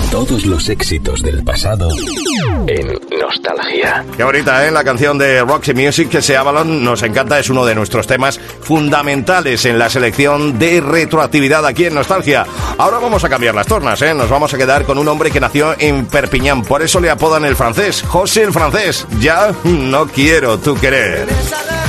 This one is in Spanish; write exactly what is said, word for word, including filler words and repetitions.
Todos los éxitos del pasado en Nostalgia. Qué bonita, ¿eh? La canción de Roxy Music, que se Avalon, nos encanta, es uno de nuestros temas fundamentales en la selección de retroactividad aquí en Nostalgia. Ahora vamos a cambiar las tornas, ¿eh? Nos vamos a quedar con un hombre que nació en Perpiñán, por eso le apodan el francés, José el francés. Ya no quiero tu querer.